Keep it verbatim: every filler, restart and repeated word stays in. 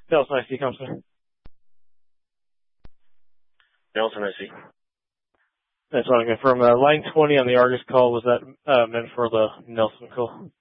Nelson, I see, Counselor. Nelson, I see. That's what I'm confirm. Uh, line twenty on the Argus call, was that uh, meant for the Nelson call?